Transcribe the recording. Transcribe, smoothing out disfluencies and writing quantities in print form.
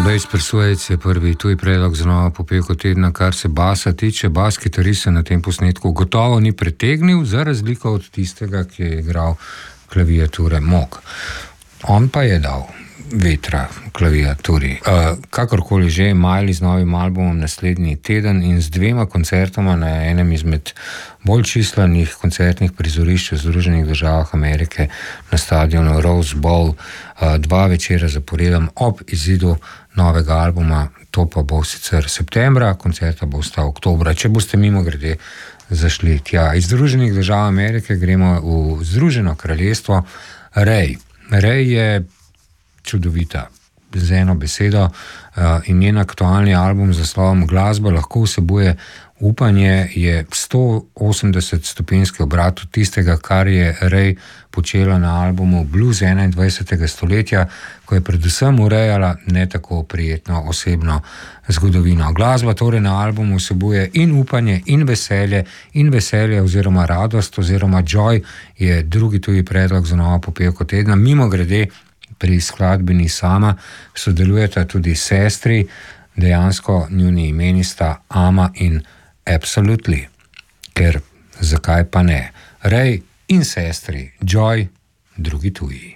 Base Persuades je prvi tuj predlog za novo popevko tedna, kar se basa tiče. Bas kitarist se na tem posnetku gotovo ni pretegnil, za razliko od tistega, ki je igral klaviature Moog. On pa je dal vetra klaviaturi. Kakorkoli že, Miley z novim albumom naslednji teden in z 2 koncertoma na enem izmed bolj čislanih koncertnih prizorišč v Združenih državah Amerike na stadionu Rose Bowl, 2 večera zaporedom ob izidu novega albuma, to pa bo sicer septembra, koncerta bo ostal oktobra. Če boste mimogrede zašli tja. Iz Združenih držav Amerike gremo v Združeno kraljestvo. Ray je čudovita, z eno besedo, in njen aktualni album z naslovom Glasba lahko vsebuje upanje, je 180-stopinski obrat od tistega, kar je Ray počela na albumu Blues 21. stoletja, ko je predvsem urejala ne tako prijetno osebno zgodovino. Glasba torej na albumu vsebuje in upanje, in veselje oziroma radost oziroma joy je drugi tuji predlog za novo popevko tedna. Mimogrede, pri skladbini sama sodelujeta tudi sestri, dejansko njuni imeni sta Ama in Absolutely, ker zakaj pa ne. Ray in sestri, Joy, drugi tuji.